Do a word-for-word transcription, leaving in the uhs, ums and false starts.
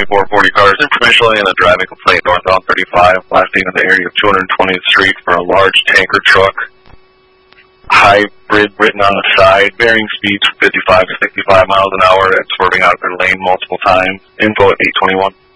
twenty-four forty cars, information in a driving complaint northbound thirty-five, last seen in the area of two hundred twentieth Street for a large tanker truck. Hybrid written on the side, varying speeds from fifty-five to sixty-five miles an hour and swerving out of their lane multiple times. Info at eight twenty-one.